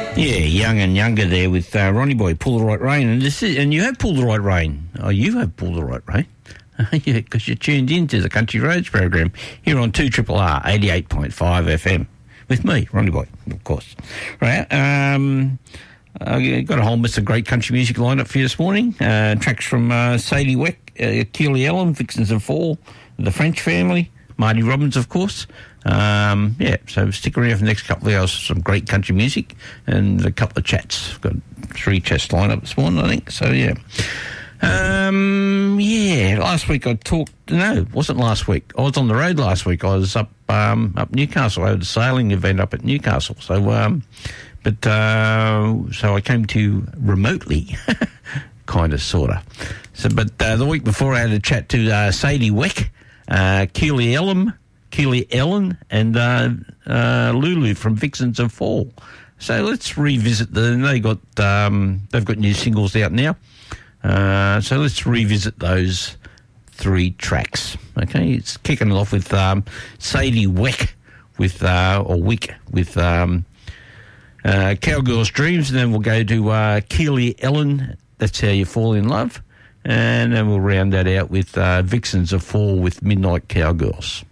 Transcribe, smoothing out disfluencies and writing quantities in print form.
Yeah, Young and Younger there with Ronnie Boy, Pull the Right Rein. And you have pulled the right rein. Oh, you have pulled the right rein. Yeah, because you're tuned into the Country Roads program here on 2RRR 88.5 FM with me, Ronnie Boy, of course. Right, I've got a whole list of great country music lined up for you this morning. Tracks from Sadie Weck, Keely Ellen, Vixens of Fall, The French Family, Marty Robbins, of course. So stick around for the next couple of hours for some great country music and a couple of chats. I've got 3 chats lined up this morning, I think. So, yeah. Last week I talked... No, it wasn't last week. I was on the road last week. I was up Newcastle. I had a sailing event up at Newcastle. So, so I came to you remotely, kind of, sort of. So, but the week before I had a chat to Sadie Weck, Keely Ellen, and Lulu from Vixens of Fall. So let's revisit them. They've got new singles out now. So let's revisit those 3 tracks. Okay, it's kicking it off with Sadie Weck with Cowgirl's Dreams, and then we'll go to Keely Ellen, That's How You Fall in Love, and then we'll round that out with Vixens of Fall with Midnight Cowgirls.